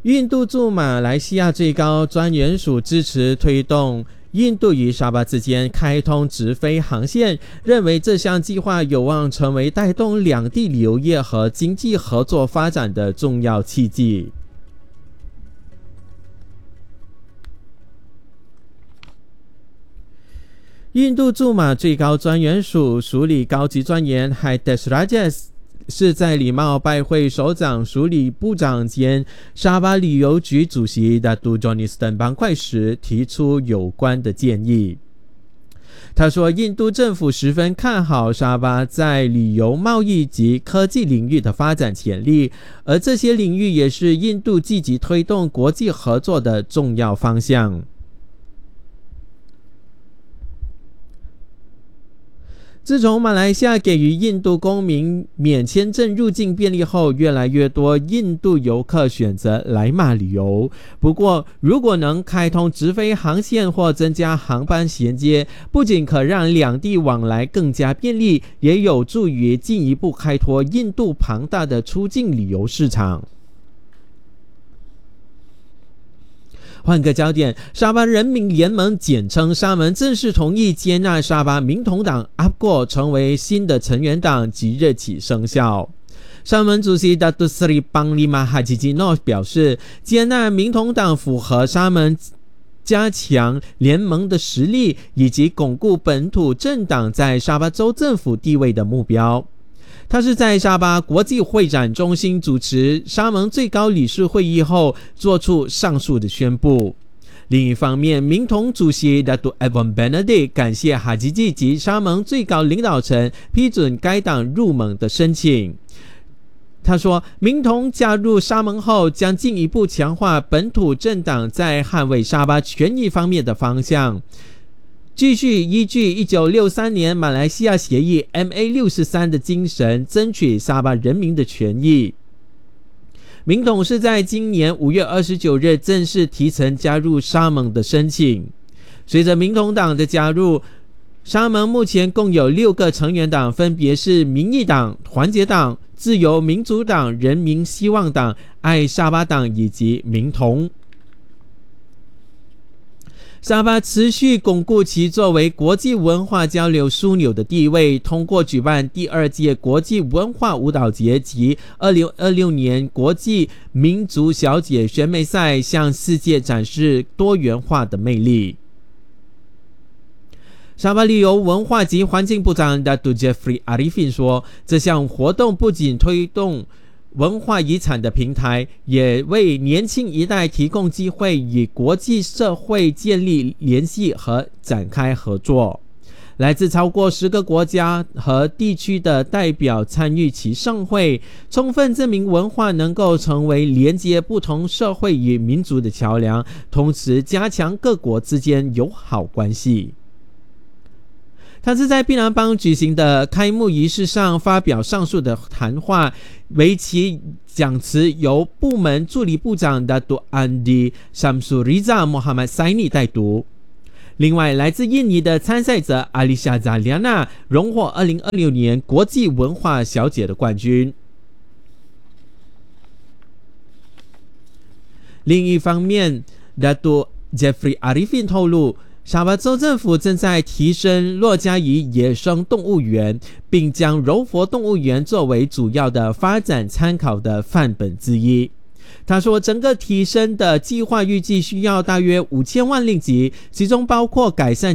印度驻马来西亚最高专员署支持推动印度与沙巴之间开通直飞航线，认为这项计划有望成为带动两地旅游业和经济合作发展的重要契机。印度驻马最高专员署署理高级专员 Hitesh Rajesh 是在礼貌拜会首长、署理部长兼沙巴旅游局主席的杜 Johnston 板块时提出有关的建议。他说，印度政府十分看好沙巴在旅游、贸易及科技领域的发展潜力，而这些领域也是印度积极推动国际合作的重要方向。自从马来西亚给予印度公民免签证入境便利后，越来越多印度游客选择来马旅游。不过，如果能开通直飞航线或增加航班衔接，不仅可让两地往来更加便利，也有助于进一步开拓印度庞大的出境旅游市场。换个焦点，沙巴人民联盟简称沙门正式同意接纳沙巴民统党阿果成为新的成员党，即日起生效。沙门主席达杜斯里邦利马哈吉吉诺表示，接纳民统党符合沙门加强联盟的实力以及巩固本土政党在沙巴州政府地位的目标。他是在沙巴国际会展中心主持沙盟最高理事会议后做出上述的宣布。另一方面，民统主席 Datuk Evan Benedict 感谢哈吉吉及沙盟最高领导层批准该党入盟的申请。他说，民统加入沙盟后将进一步强化本土政党在捍卫沙巴权益方面的方向，继续依据1963年马来西亚协议 MA63 的精神，争取沙巴人民的权益。民统是在今年5月29日正式提呈加入沙盟的申请。随着民统党的加入，沙盟目前共有6个成员党，分别是民意党、团结党、自由民主党、人民希望党、爱沙巴党以及民统。沙巴持续巩固其作为国际文化交流枢纽的地位，通过举办第2届国际文化舞蹈节及2026年国际民族小姐选美赛，向世界展示多元化的魅力。沙巴旅游文化及环境部长 Datuk Jeffrey Arifin 说，这项活动不仅推动文化遗产的平台，也为年轻一代提供机会，与国际社会建立联系和展开合作。来自超过10个国家和地区的代表参与其盛会，充分证明文化能够成为连接不同社会与民族的桥梁，同时加强各国之间友好关系。他是在槟榔邦举行的开幕仪式上发表上述的谈话，为其讲词由部门助理部长 Datuk Andi Shamsuriza Muhammad Saini 代读。另外，来自印尼的参赛者阿丽莎扎利亚娜荣获2026年国际文化小姐的冠军。另一方面， Datuk Jeffrey Arifin 透露，沙巴州政府正在提升洛加屿野生动物园，并将柔佛动物园作为主要的发展参考的范本之一。他说，整个提升的计划预计需要大约5000万令吉，其中包括改善